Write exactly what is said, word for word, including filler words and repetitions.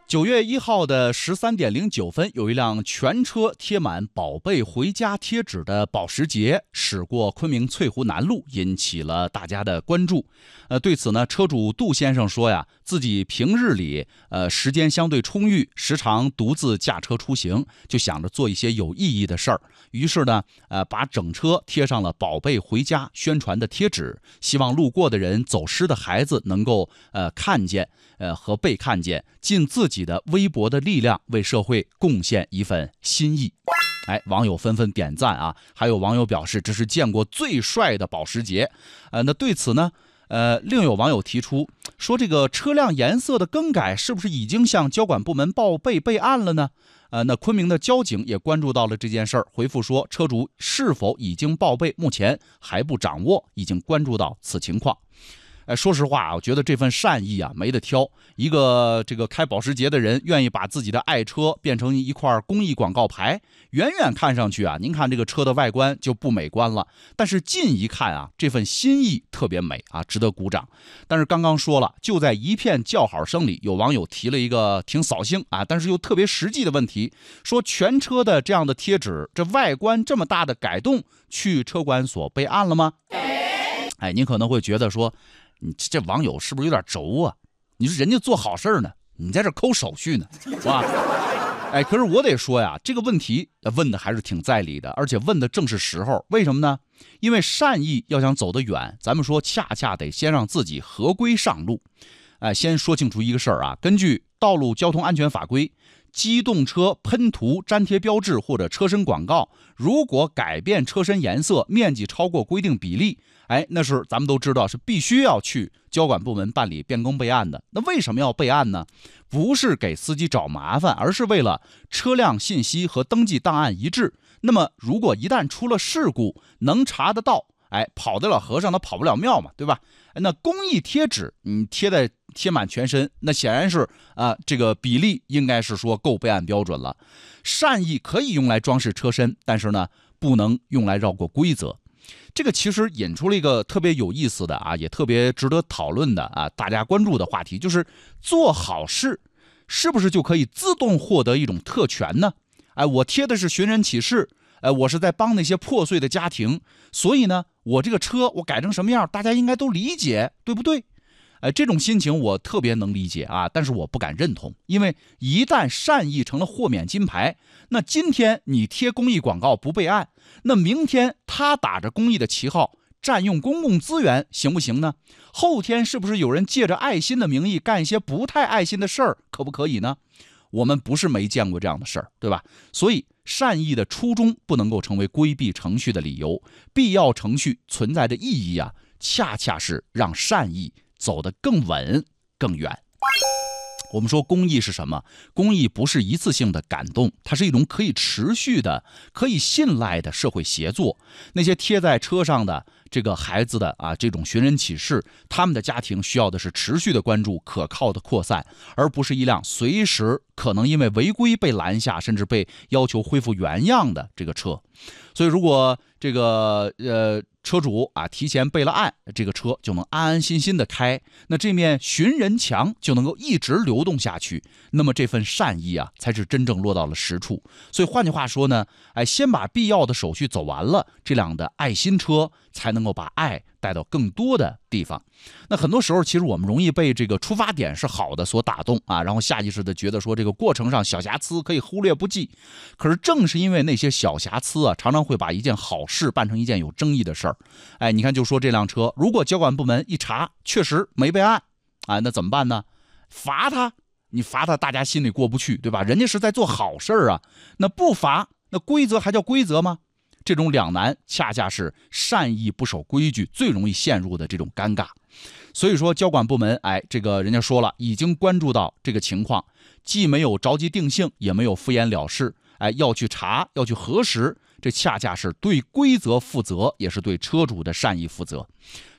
九月一号的十三点零九分，有一辆全车贴满“宝贝回家”贴纸的保时捷驶过昆明翠湖南路，引起了大家的关注。呃，对此呢，车主杜先生说呀，自己平日里呃时间相对充裕，时常独自驾车出行，就想着做一些有意义的事儿。于是呢，呃，把整车贴上了“宝贝回家”宣传的贴纸，希望路过的人、走失的孩子能够呃看见，呃和被看见，尽自己的微薄的力量，为社会贡献一份心意。哎，网友纷纷点赞啊！还有网友表示，这是见过最帅的保时捷。呃，那对此呢，呃，另有网友提出说，这个车辆颜色的更改是不是已经向交管部门报备备案了呢？呃，那昆明的交警也关注到了这件事儿，回复说，车主是否已经报备，目前还不掌握，已经关注到此情况。哎，说实话啊，我觉得这份善意啊没得挑。一个这个开保时捷的人愿意把自己的爱车变成一块公益广告牌，远远看上去啊，您看这个车的外观就不美观了，但是近一看啊，这份心意特别美啊，值得鼓掌。但是刚刚说了，就在一片叫好声里，有网友提了一个挺扫兴啊，但是又特别实际的问题，说全车的这样的贴纸，这外观这么大的改动，去车管所备案了吗？哎，您可能会觉得说，你这网友是不是有点轴啊？你说人家做好事呢，你在这抠手续呢，是吧？哎，可是我得说呀，这个问题问的还是挺在理的，而且问的正是时候。为什么呢？因为善意要想走得远，咱们说恰恰得先让自己合规上路。哎，先说清楚一个事儿啊，根据《道路交通安全法规》，机动车喷涂、粘贴标志或者车身广告，如果改变车身颜色、面积超过规定比例，哎，那是咱们都知道是必须要去交管部门办理变更备案的。那为什么要备案呢？不是给司机找麻烦，而是为了车辆信息和登记档案一致。那么如果一旦出了事故，能查得到，哎，跑得了和尚，他跑不了庙嘛，对吧？那公益贴纸你贴在贴满全身，那显然是啊、呃，这个比例应该是说够备案标准了。善意可以用来装饰车身，但是呢，不能用来绕过规则。这个其实引出了一个特别有意思的啊，也特别值得讨论的啊，大家关注的话题，就是做好事是不是就可以自动获得一种特权呢？哎，我贴的是寻人启事，哎，我是在帮那些破碎的家庭，所以呢，我这个车我改成什么样，大家应该都理解，对不对？哎，这种心情我特别能理解啊，但是我不敢认同，因为一旦善意成了豁免金牌，那今天你贴公益广告不备案，那明天他打着公益的旗号占用公共资源行不行呢？后天是不是有人借着爱心的名义干一些不太爱心的事儿，可不可以呢？我们不是没见过这样的事儿，对吧？所以善意的初衷不能够成为规避程序的理由，必要程序存在的意义啊，恰恰是让善意走得更稳更远。我们说公益是什么？公益不是一次性的感动，它是一种可以持续的、可以信赖的社会协作。那些贴在车上的这个孩子的啊这种寻人启事，他们的家庭需要的是持续的关注、可靠的扩散，而不是一辆随时可能因为违规被拦下，甚至被要求恢复原样的这个车。所以如果这个呃车主啊提前备了案，这个车就能安安心心的开，那这面寻人墙就能够一直流动下去，那么这份善意啊才是真正落到了实处。所以换句话说呢，哎，先把必要的手续走完了，这辆的爱心车才能够把爱带到更多的地方。那很多时候其实我们容易被这个出发点是好的所打动啊，然后下意识的觉得说这个过程上小瑕疵可以忽略不计。可是正是因为那些小瑕疵啊，常常会把一件好事办成一件有争议的事儿。哎，你看就说这辆车，如果交管部门一查确实没备案啊，那怎么办呢？罚他，你罚他大家心里过不去，对吧？人家是在做好事啊，那不罚那规则还叫规则吗？这种两难恰恰是善意不守规矩最容易陷入的这种尴尬。所以说交管部门，哎，这个人家说了，已经关注到这个情况，既没有着急定性，也没有敷衍了事，哎，要去查，要去核实，这恰恰是对规则负责，也是对车主的善意负责。